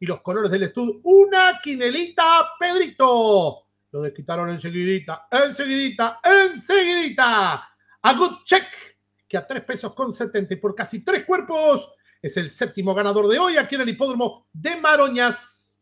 y los colores del estudio. Una quinelita, Pedrito. Lo desquitaron enseguidita. A Good Check, que a 3 pesos con 70 y por casi 3 cuerpos es el séptimo ganador de hoy aquí en el hipódromo de Maroñas.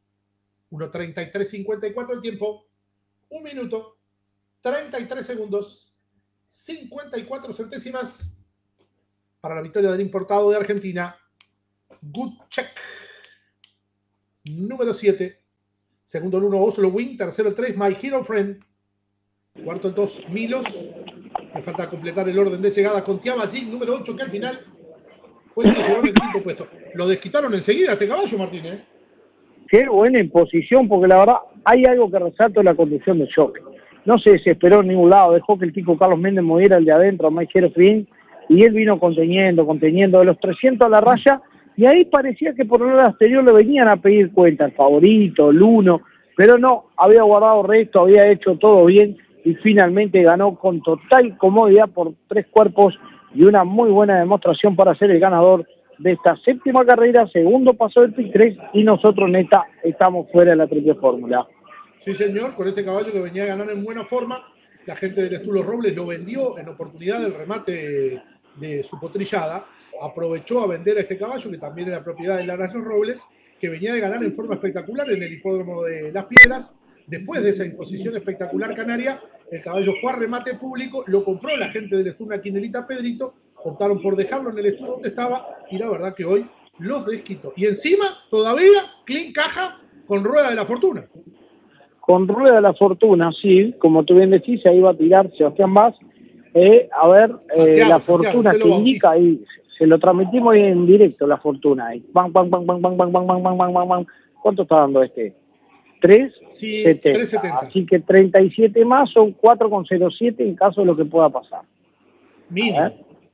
1:33:54 el tiempo. 1 minuto, 33 segundos, 54 centésimas para la victoria del importado de Argentina. Good Check. Número 7. Segundo el 1, Oslo Wing. Tercero el 3, My Hero Friend. Cuarto el 2, Milos. Me falta completar el orden de llegada con Tiamagin, número 8, que al final fue el que llegó en el quinto puesto. Lo desquitaron enseguida este caballo, Martín, ¿eh? Qué buena imposición, porque la verdad hay algo que resalto en la conducción de Choque. No se desesperó en ningún lado, dejó que el Kiko Carlos Méndez moviera el de adentro, My Hero Friend, y él vino conteniendo de los 300 a la raya, y ahí parecía que por el exterior le venían a pedir cuenta, el favorito, el 1, pero no, había guardado resto, había hecho todo bien, y finalmente ganó con total comodidad por 3 cuerpos, y una muy buena demostración para ser el ganador de esta séptima carrera, segundo paso del PIC 3, y nosotros, neta, estamos fuera de la triple fórmula. Sí, señor, con este caballo que venía a ganar en buena forma, la gente del Estulo Robles lo vendió en oportunidad del remate de su potrillada, aprovechó a vender a este caballo, que también era propiedad de Lara Robles, que venía de ganar en forma espectacular en el hipódromo de Las Piedras. Después de esa imposición espectacular canaria, el caballo fue a remate público, lo compró la gente del estudio, una quinelita Pedrito, optaron por dejarlo en el estudio donde estaba, y la verdad que hoy los desquitó. Y encima, todavía, clean caja con rueda de la fortuna. Con rueda de la fortuna, sí, como tú bien decís, ahí va a tirar Sebastián Vaz. A ver, Santiago, la fortuna que indica ahí, se lo transmitimos en directo, la fortuna ahí. Bang, bang, bang, bang, bang, bang, bang, bang, bang, bang, bang. ¿Cuánto está dando este? 3.70. Sí, 3.70. Así que 37 más son 4.07 en caso de lo que pueda pasar. Mínimo.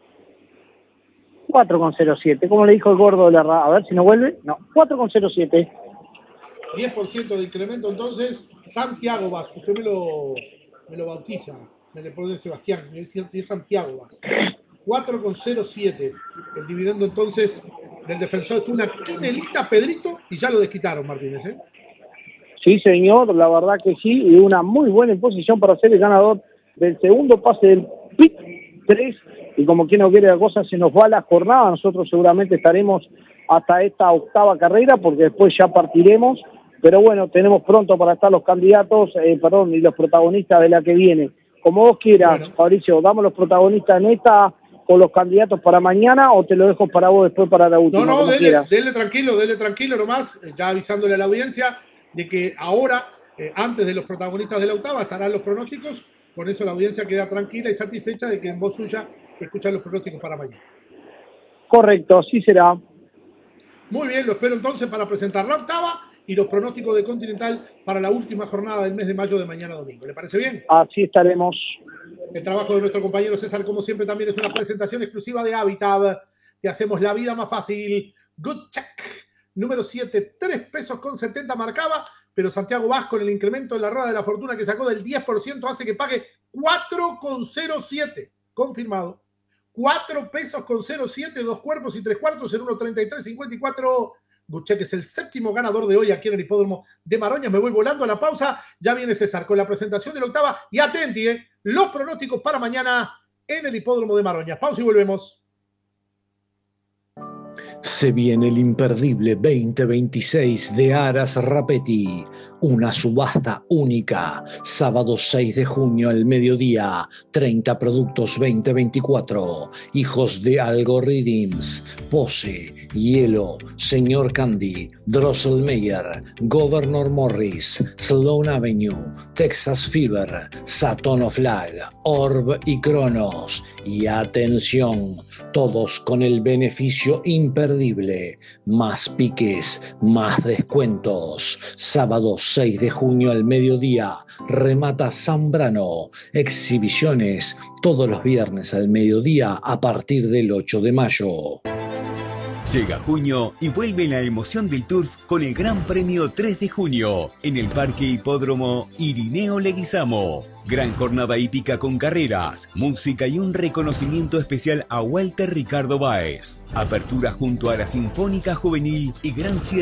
4.07, como le dijo el gordo de la a ver si no vuelve. No, 4.07. 10% de incremento, entonces, Santiago Vaz. Usted me lo bautiza, me le pone Sebastián, es Santiago Vaz. 4.07. El dividendo, entonces, del defensor es una quinelita Pedrito, y ya lo desquitaron, Martínez, ¿eh? Sí, señor, la verdad que sí, y una muy buena posición para ser el ganador del segundo pase del PIC 3, y como quien no quiere la cosa, se nos va la jornada. Nosotros seguramente estaremos hasta esta octava carrera, porque después ya partiremos, pero bueno, tenemos pronto para estar los candidatos, y los protagonistas de la que viene. Como vos quieras, bueno. Fabricio, ¿damos los protagonistas en esta o los candidatos para mañana, o te lo dejo para vos después para la última? No, dele tranquilo nomás, ya avisándole a la audiencia de que ahora, antes de los protagonistas de la octava, estarán los pronósticos. Con eso la audiencia queda tranquila y satisfecha de que en voz suya escuchan los pronósticos para mañana. Correcto, así será. Muy bien, lo espero entonces para presentar la octava y los pronósticos de Continental para la última jornada del mes de mayo de mañana domingo. ¿Le parece bien? Así estaremos. El trabajo de nuestro compañero César, como siempre, también es una presentación exclusiva de Habitat. Te hacemos la vida más fácil. Good Check. Número 7, 3 pesos con 70 marcaba, pero Santiago Vaz con el incremento en la rueda de la fortuna que sacó del 10% hace que pague 4,07. Confirmado. 4 pesos con 07, 2 cuerpos y 3 cuartos en 1.33.54. Gucheck es el séptimo ganador de hoy aquí en el hipódromo de Maroñas. Me voy volando a la pausa. Ya viene César con la presentación de la octava. Y atenti, los pronósticos para mañana en el hipódromo de Maroñas. Pausa y volvemos. Se viene el imperdible 2026 de Aras Rapetti, una subasta única, sábado 6 de junio al mediodía, 30 productos 2024, hijos de Algorithms, Pose, Hielo, Señor Candy, Drosselmeyer, Governor Morris, Sloan Avenue, Texas Fever, Saturn Flag, Orb y Cronos. Y atención, todos con el beneficio imperdible, más piques, más descuentos. Sábado 6 de junio al mediodía, remata Zambrano. Exhibiciones todos los viernes al mediodía a partir del 8 de mayo. Llega junio y vuelve la emoción del turf con el Gran Premio 3 de junio en el Parque Hipódromo Irineo Leguizamo. Gran jornada hípica con carreras, música y un reconocimiento especial a Walter Ricardo Báez. Apertura junto a la Sinfónica Juvenil y gran cierre